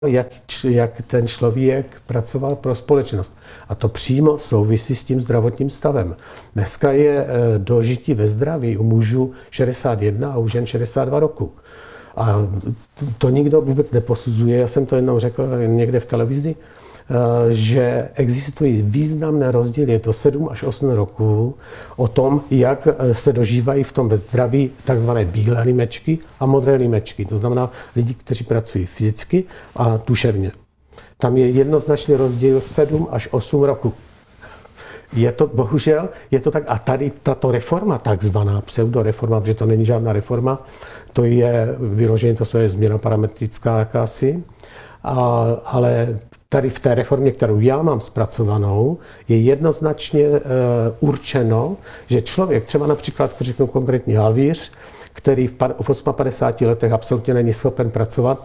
jak ten člověk pracoval pro společnost. A to přímo souvisí s tím zdravotním stavem. Dneska je dožití ve zdraví u mužů 61 a u žen 62 roku. A to nikdo vůbec neposuzuje. Já jsem to jednou řekl někde v televizi, že existují významné rozdíly, je to 7 až 8 roků, o tom, jak se dožívají v tom bezdraví takzvané bílé limečky a modré limečky. To znamená lidi, kteří pracují fyzicky a duševně. Tam je jednoznačný rozdíl 7 až 8 roků. Je to bohužel, je to tak. A tady tato reforma, takzvaná pseudoreforma, protože to není žádná reforma, to je vyloženě, to je změna parametrická jakási, ale tady v té reformě, kterou já mám zpracovanou, je jednoznačně určeno, že člověk, třeba například, řeknu konkrétní havíř, který v 58 letech absolutně není schopen pracovat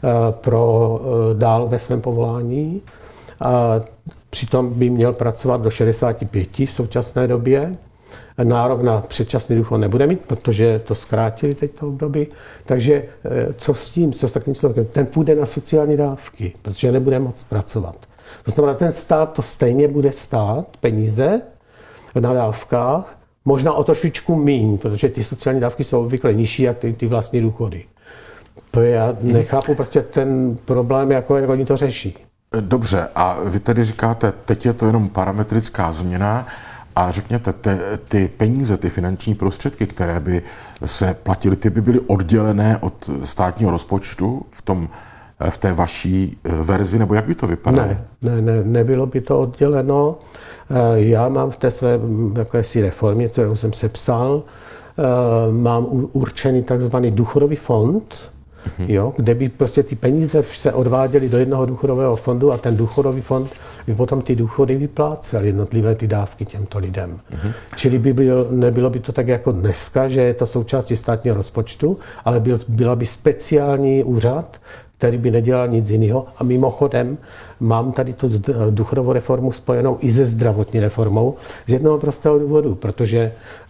dál ve svém povolání, a přitom by měl pracovat do 65 v současné době. Nárok na předčasný důchod nebude mít, protože to zkrátili teď to období. Takže co s tím, co s takovým člověkem? Ten půjde na sociální dávky, protože nebude moct pracovat. To znamená, ten stát to stejně bude stát peníze na dávkách, možná o trošičku míň, protože ty sociální dávky jsou obvykle nižší, jak ty vlastní důchody. To já nechápu prostě ten problém, jak oni to řeší. Dobře, a vy tedy říkáte, teď je to jenom parametrická změna, a řekněte, ty peníze, ty finanční prostředky, které by se platily, ty by byly oddělené od státního rozpočtu v té vaší verzi, nebo jak by to vypadalo? Ne, nebylo by to odděleno. Já mám v té své jakési reformě, kterou jsem sepsal, mám určený takzvaný důchodový fond, jo, kde by prostě ty peníze se odváděly do jednoho důchodového fondu a ten důchodový fond by potom ty důchody vyplácel jednotlivé ty dávky těmto lidem. Čili nebylo by to tak jako dneska, že je to součástí státního rozpočtu, ale byla by speciální úřad, který by nedělal nic jiného. A mimochodem mám tady tu důchodovou reformu spojenou i se zdravotní reformou z jednoho prostého důvodu, protože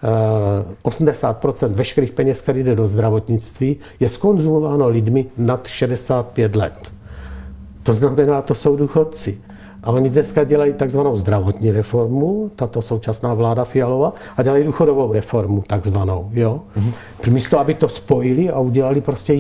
80% veškerých peněz, které jde do zdravotnictví, je skonzumováno lidmi nad 65 let. To znamená, to jsou důchodci. A oni dneska dělají takzvanou zdravotní reformu, tato současná vláda Fialova, a dělají důchodovou reformu takzvanou, jo. Místo, aby to spojili a udělali prostě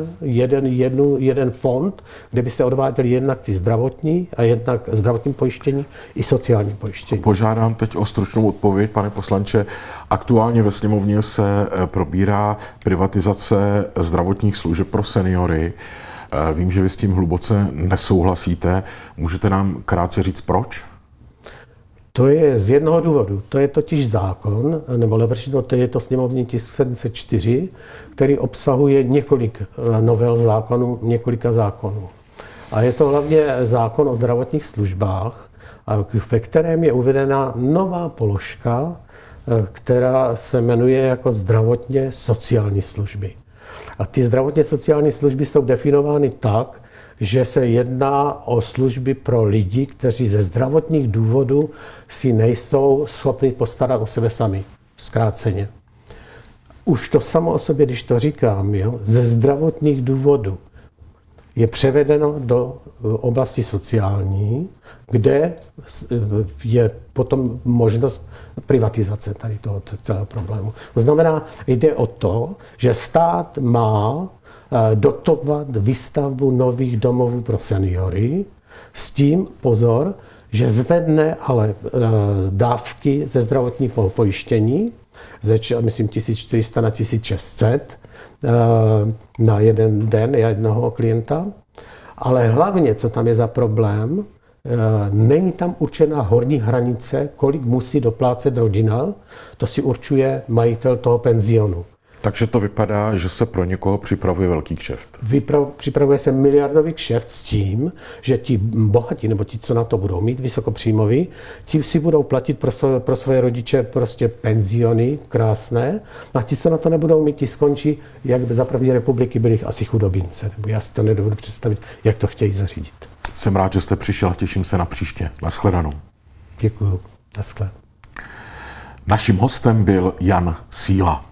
jeden fond, kde by se odváděli jednak ty zdravotní a jednak zdravotní pojištění i sociální pojištění. Požádám teď o stručnou odpověď, pane poslanče. Aktuálně ve sněmovně se probírá privatizace zdravotních služeb pro seniory. Vím, že vy s tím hluboce nesouhlasíte. Můžete nám krátce říct, proč? To je z jednoho důvodu. To je totiž zákon, nebo lepší, to je to sněmovní tisk 704, který obsahuje několik novel zákonů, několika zákonů. A je to hlavně zákon o zdravotních službách, ve kterém je uvedena nová položka, která se jmenuje jako zdravotně sociální služby. A ty zdravotně sociální služby jsou definovány tak, že se jedná o služby pro lidi, kteří ze zdravotních důvodů si nejsou schopni postarat o sebe sami, zkráceně. Už to samo o sobě, když to říkám, jo, ze zdravotních důvodů je převedeno do oblasti sociální, kde je potom možnost privatizace tady toho celého problému. To znamená, jde o to, že stát má dotovat výstavbu nových domovů pro seniory s tím, pozor, že zvedne ale dávky ze zdravotního pojištění, myslím 1400 na 1600 na jeden den jednoho klienta, ale hlavně, co tam je za problém, není tam určená horní hranice, kolik musí doplácet rodina, to si určuje majitel toho penzionu. Takže to vypadá, že se pro někoho připravuje velký kšeft. Připravuje se miliardový kšeft s tím, že ti bohatí, nebo ti, co na to budou mít, vysokopříjmoví, ti si budou platit pro svoje rodiče prostě penziony krásné, a ti, co na to nebudou mít, ti skončí, jak by za první republiky byli asi chudobince. Nebo já si to nedovedu představit, jak to chtějí zařídit. Jsem rád, že jste přišel a těším se na příště. Nashledanou. Děkuju. Naschle. Naším hostem byl Jan Síla.